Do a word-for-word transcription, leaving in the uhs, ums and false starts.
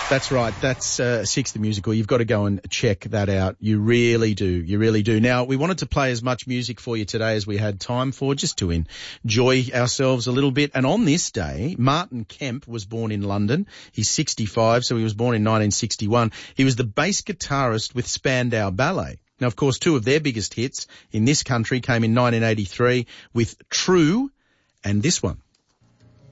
That's right. That's uh, Six the Musical. You've got to go and check that out. You really do. You really do. Now, we wanted to play as much music for you today as we had time for, just to enjoy ourselves a little bit. And on this day, Martin Kemp was born in London. He's sixty-five, so he was born in nineteen sixty-one. He was the bass guitarist with Spandau Ballet. Now, of course, two of their biggest hits in this country came in nineteen eighty-three with True and this one.